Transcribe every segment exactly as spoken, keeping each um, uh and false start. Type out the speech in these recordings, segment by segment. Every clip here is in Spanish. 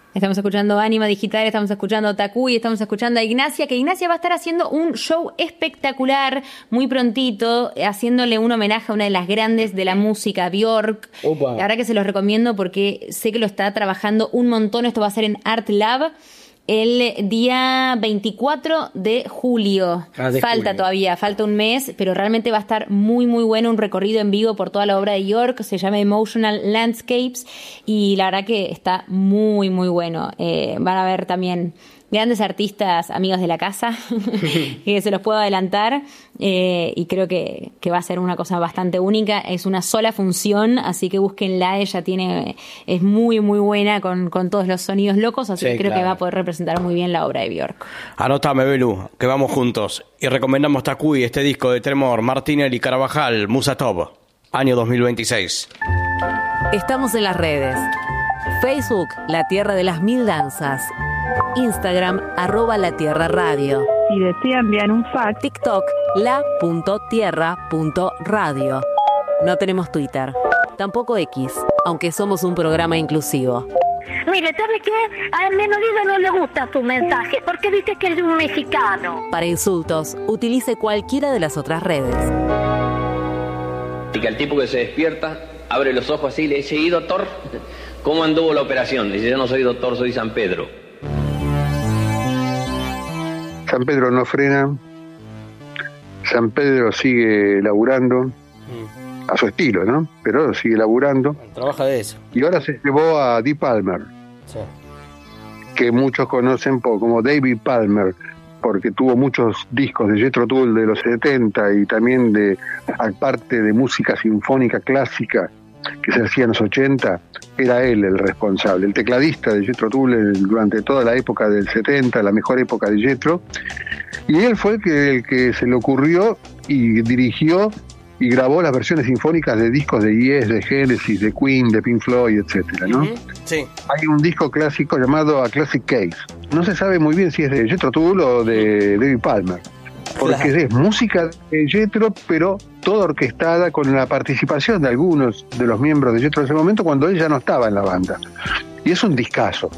Estamos escuchando Ánima Digital, estamos escuchando Takuy, estamos escuchando a Ignacia, que Ignacia va a estar haciendo un show espectacular muy prontito, haciéndole un homenaje a una de las grandes de la música, Björk. Opa. La verdad que se los recomiendo porque sé que lo está trabajando un montón. Esto va a ser en Art Lab el día veinticuatro de julio. Ah, de falta julio. Todavía, falta un mes, pero realmente va a estar muy, muy bueno. Un recorrido en vivo por toda la obra de Björk, se llama Emotional Landscapes, y la verdad que está muy, muy bueno. Eh, van a ver también grandes artistas, amigos de la casa, que se los puedo adelantar, eh, y creo que, que va a ser una cosa bastante única. Es una sola función, así que búsquenla. Ella tiene, es muy, muy buena con, con todos los sonidos locos, así sí, que creo claro. que va a poder representar muy bien la obra de Björk. Anótame, Belu, que vamos juntos. Y recomendamos Takuy, este disco de Tremor, Martinelli, Carvajal, Musatov, año dos mil veintiséis. Estamos en las redes. Facebook, La Tierra de las Mil Danzas. Instagram, arroba La Tierra Radio. Si desea enviar un fax, TikTok, la punto tierra punto radio. No tenemos Twitter, tampoco X, aunque somos un programa inclusivo. Mire, ¿sabe qué? A mi marido no le gusta tu mensaje porque dice que eres un mexicano. Para insultos, utilice cualquiera de las otras redes. Y que al tipo que se despierta, abre los ojos así y le dice: ¿y doctor? ¿Cómo anduvo la operación? Dice: yo no soy doctor, soy San Pedro. San Pedro no frena, San Pedro sigue laburando, mm. a su estilo, ¿no? Pero sigue laburando. Trabaja de eso. Y ahora se llevó a Dee Palmer, sí. que muchos conocen por, como David Palmer, porque tuvo muchos discos de Jethro Tull de los setenta y también de, aparte de música sinfónica clásica que se hacía en los ochenta, era él el responsable, el tecladista de Jethro Tull durante toda la época del setenta, la mejor época de Jethro, y él fue el que, el que se le ocurrió y dirigió y grabó las versiones sinfónicas de discos de Yes, de Genesis, de Queen, de Pink Floyd, etcétera, ¿no? Sí. Hay un disco clásico llamado A Classic Case. No se sabe muy bien si es de Jethro Tull o de David Palmer, porque claro. es música de Jethro, pero toda orquestada con la participación de algunos de los miembros de Jethro en ese momento, cuando él ya no estaba en la banda. Y es un discazo.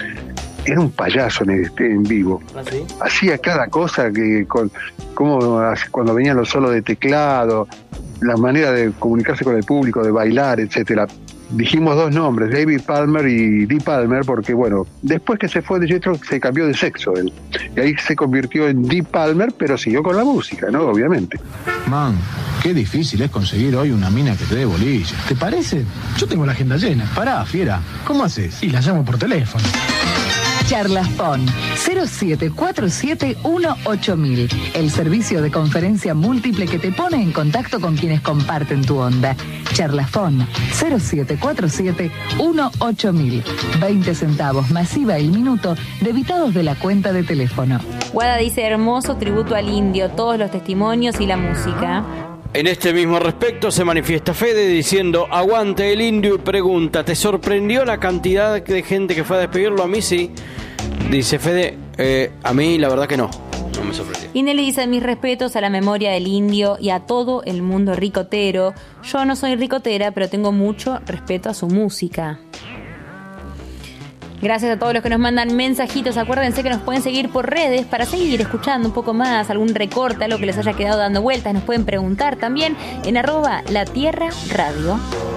Era un payaso en, este, en vivo. ¿Ah, sí? Hacía cada cosa, que con como cuando venían los solos de teclado, la manera de comunicarse con el público, de bailar, etcétera. Dijimos dos nombres, David Palmer y Dee Palmer, porque bueno, después que se fue de Jethro se cambió de sexo él. Y ahí se convirtió en Dee Palmer, pero siguió con la música, ¿no? Obviamente. Man, qué difícil es conseguir hoy una mina que te dé bolilla. ¿Te parece? Yo tengo la agenda llena. Pará, fiera. ¿Cómo haces? Y la llamo por teléfono. Charlasphone cero siete cuatro siete uno ocho mil, el servicio de conferencia múltiple que te pone en contacto con quienes comparten tu onda. Charlasphone cero siete cuatro siete uno ocho mil, veinte centavos masiva el minuto, debitados de la cuenta de teléfono. Guada dice: hermoso tributo al indio, todos los testimonios y la música. En este mismo respecto se manifiesta Fede diciendo: aguante el indio, y pregunta: ¿te sorprendió la cantidad de gente que fue a despedirlo? A mí sí. Dice Fede, eh, a mí la verdad que no, no me sorprendió. Y Nelly dice: mis respetos a la memoria del indio y a todo el mundo ricotero. Yo no soy ricotera, pero tengo mucho respeto a su música. Gracias a todos los que nos mandan mensajitos. Acuérdense que nos pueden seguir por redes para seguir escuchando un poco más, algún recorte, algo que les haya quedado dando vueltas. Nos pueden preguntar también en arroba La Tierra Radio.